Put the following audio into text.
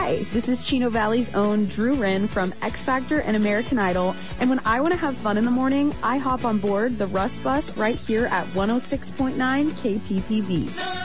Hi, this is Chino Valley's own Drew Wren from X Factor and American Idol, and when I want to have fun in the morning, I hop on board the Russ Bus right here at 106.9 KPPB.